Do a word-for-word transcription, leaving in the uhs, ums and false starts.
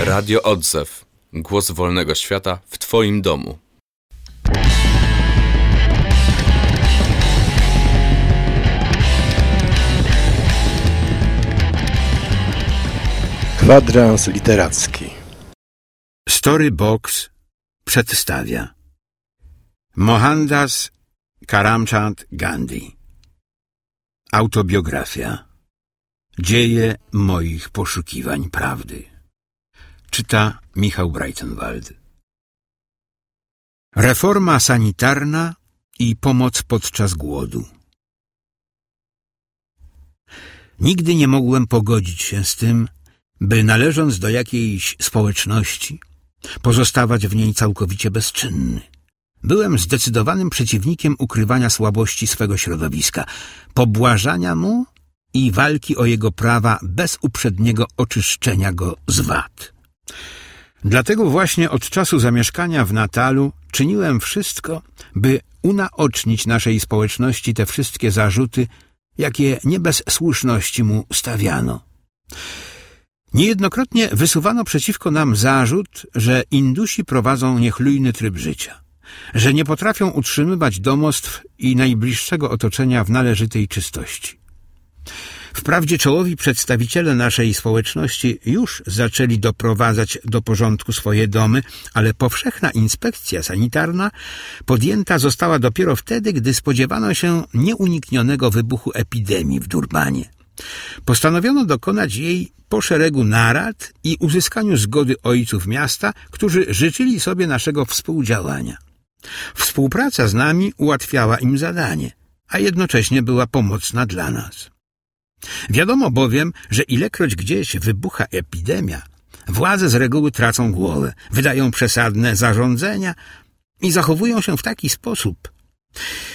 Radio Odzew. Głos wolnego świata w Twoim domu. Kwadrans literacki. Storybox przedstawia Mohandas Karamchand Gandhi. Autobiografia. Dzieje moich poszukiwań prawdy. Czyta Michał Breitenwald. Reforma sanitarna i pomoc podczas głodu. Nigdy nie mogłem pogodzić się z tym, by należąc do jakiejś społeczności, pozostawać w niej całkowicie bezczynny. Byłem zdecydowanym przeciwnikiem ukrywania słabości swego środowiska, pobłażania mu i walki o jego prawa bez uprzedniego oczyszczenia go z wad. Dlatego właśnie od czasu zamieszkania w Natalu czyniłem wszystko, by unaocznić naszej społeczności te wszystkie zarzuty, jakie nie bez słuszności mu stawiano. Niejednokrotnie wysuwano przeciwko nam zarzut, że Indusi prowadzą niechlujny tryb życia, że nie potrafią utrzymywać domostw i najbliższego otoczenia w należytej czystości. Wprawdzie czołowi przedstawiciele naszej społeczności już zaczęli doprowadzać do porządku swoje domy, ale powszechna inspekcja sanitarna podjęta została dopiero wtedy, gdy spodziewano się nieuniknionego wybuchu epidemii w Durbanie. Postanowiono dokonać jej po szeregu narad i uzyskaniu zgody ojców miasta, którzy życzyli sobie naszego współdziałania. Współpraca z nami ułatwiała im zadanie, a jednocześnie była pomocna dla nas. Wiadomo bowiem, że ilekroć gdzieś wybucha epidemia, władze z reguły tracą głowę, wydają przesadne zarządzenia i zachowują się w taki sposób,